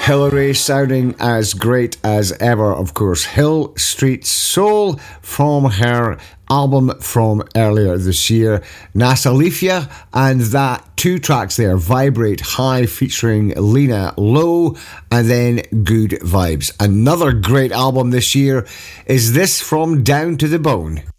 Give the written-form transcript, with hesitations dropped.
Hillary sounding as great as ever, of course. Hill Street Soul from her album from earlier this year. Nasalifia, and that two tracks there, Vibrate High featuring Lena Lowe, and then Good Vibes. Another great album this year is this from Down to the Bone.